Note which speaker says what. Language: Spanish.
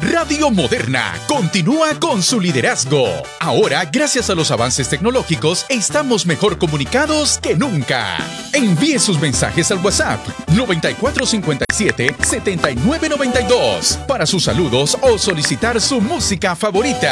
Speaker 1: Radio Moderna continúa con su liderazgo. Ahora, gracias a los avances tecnológicos, estamos mejor comunicados que nunca. Envíe sus mensajes al WhatsApp 9457-7992 para sus saludos o solicitar su música favorita.